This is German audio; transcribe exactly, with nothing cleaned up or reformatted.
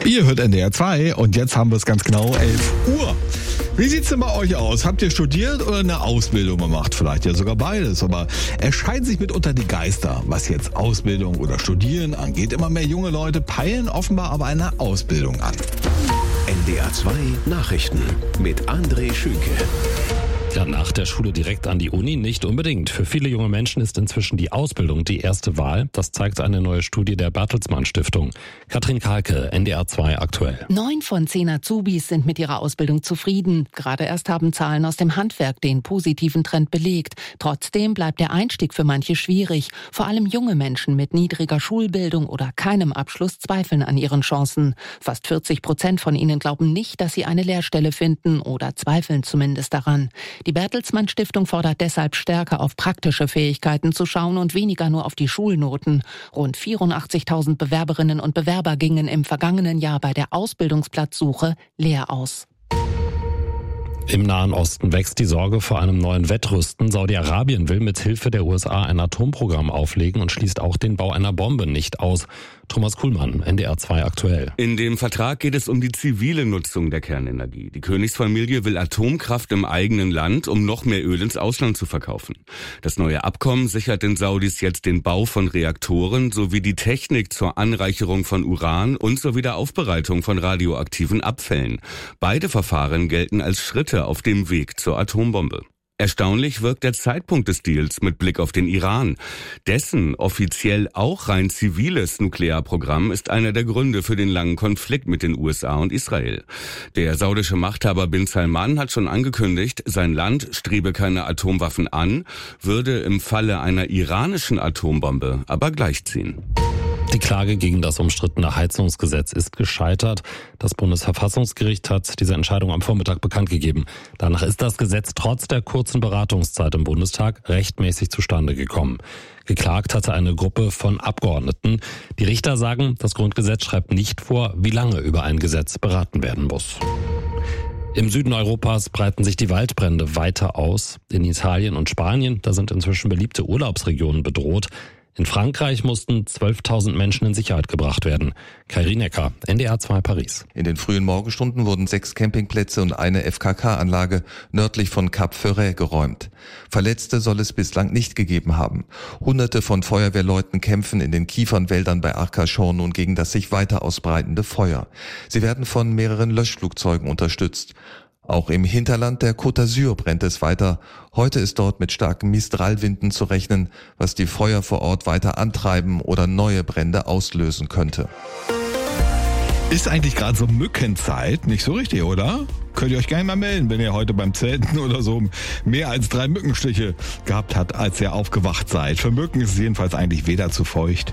Ihr hört N D R zwei und jetzt haben wir es ganz genau elf Uhr. Wie sieht's denn bei euch aus? Habt ihr studiert oder eine Ausbildung gemacht? Vielleicht ja sogar beides, aber es scheiden sich mitunter die Geister, was jetzt Ausbildung oder Studieren angeht. Immer mehr junge Leute peilen offenbar aber eine Ausbildung an. N D R zwei Nachrichten mit André Schünke. Ja, nach der Schule direkt an die Uni nicht unbedingt. Für viele junge Menschen ist inzwischen die Ausbildung die erste Wahl. Das zeigt eine neue Studie der Bertelsmann Stiftung. Katrin Kahlke, N D R zwei aktuell. Neun von zehn Azubis sind mit ihrer Ausbildung zufrieden. Gerade erst haben Zahlen aus dem Handwerk den positiven Trend belegt. Trotzdem bleibt der Einstieg für manche schwierig. Vor allem junge Menschen mit niedriger Schulbildung oder keinem Abschluss zweifeln an ihren Chancen. Fast vierzig Prozent von ihnen glauben nicht, dass sie eine Lehrstelle finden oder zweifeln zumindest daran. Die Bertelsmann Stiftung fordert deshalb stärker auf praktische Fähigkeiten zu schauen und weniger nur auf die Schulnoten. Rund vierundachtzigtausend Bewerberinnen und Bewerber gingen im vergangenen Jahr bei der Ausbildungsplatzsuche leer aus. Im Nahen Osten wächst die Sorge vor einem neuen Wettrüsten. Saudi-Arabien will mit Hilfe der U S A ein Atomprogramm auflegen und schließt auch den Bau einer Bombe nicht aus. Thomas Kuhlmann, N D R zwei aktuell. In dem Vertrag geht es um die zivile Nutzung der Kernenergie. Die Königsfamilie will Atomkraft im eigenen Land, um noch mehr Öl ins Ausland zu verkaufen. Das neue Abkommen sichert den Saudis jetzt den Bau von Reaktoren sowie die Technik zur Anreicherung von Uran und zur Wiederaufbereitung von radioaktiven Abfällen. Beide Verfahren gelten als Schritte auf dem Weg zur Atombombe. Erstaunlich wirkt der Zeitpunkt des Deals mit Blick auf den Iran. Dessen offiziell auch rein ziviles Nuklearprogramm ist einer der Gründe für den langen Konflikt mit den U S A und Israel. Der saudische Machthaber Bin Salman hat schon angekündigt, sein Land strebe keine Atomwaffen an, würde im Falle einer iranischen Atombombe aber gleichziehen. Die Klage gegen das umstrittene Heizungsgesetz ist gescheitert. Das Bundesverfassungsgericht hat diese Entscheidung am Vormittag bekannt gegeben. Danach ist das Gesetz trotz der kurzen Beratungszeit im Bundestag rechtmäßig zustande gekommen. Geklagt hatte eine Gruppe von Abgeordneten. Die Richter sagen, das Grundgesetz schreibt nicht vor, wie lange über ein Gesetz beraten werden muss. Im Süden Europas breiten sich die Waldbrände weiter aus. In Italien und Spanien, da sind inzwischen beliebte Urlaubsregionen bedroht. In Frankreich mussten zwölftausend Menschen in Sicherheit gebracht werden. Kai Necker, N D R zwei Paris. In den frühen Morgenstunden wurden sechs Campingplätze und eine F K K-Anlage nördlich von Cap Ferret geräumt. Verletzte soll es bislang nicht gegeben haben. Hunderte von Feuerwehrleuten kämpfen in den Kiefernwäldern bei Arcachon nun gegen das sich weiter ausbreitende Feuer. Sie werden von mehreren Löschflugzeugen unterstützt. Auch im Hinterland der Côte d'Azur brennt es weiter. Heute ist dort mit starken Mistralwinden zu rechnen, was die Feuer vor Ort weiter antreiben oder neue Brände auslösen könnte. Ist eigentlich gerade so Mückenzeit? Nicht so richtig, oder? Könnt ihr euch gerne mal melden, wenn ihr heute beim Zelten oder so mehr als drei Mückenstiche gehabt habt, als ihr aufgewacht seid. Für Mücken ist es jedenfalls eigentlich weder zu feucht